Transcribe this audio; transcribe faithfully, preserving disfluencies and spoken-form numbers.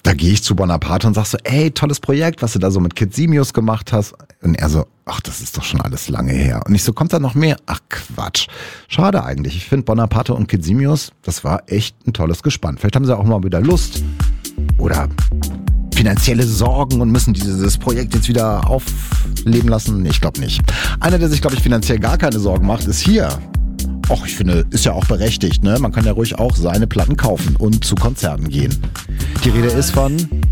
Da gehe ich zu Bonaparte und sag so, ey, tolles Projekt, was du da so mit Kid Simius gemacht hast. Und er so, ach, das ist doch schon alles lange her. Und ich so, kommt da noch mehr? Ach, Quatsch. Schade eigentlich. Ich finde Bonaparte und Kid Simius, das war echt ein tolles Gespann. Vielleicht haben sie auch mal wieder Lust oder finanzielle Sorgen und müssen dieses Projekt jetzt wieder aufleben lassen. Ich glaube nicht. Einer, der sich, glaube ich, finanziell gar keine Sorgen macht, ist hier. Och, ich finde, ist ja auch berechtigt, ne? Man kann ja ruhig auch seine Platten kaufen und zu Konzerten gehen. Die Rede ist von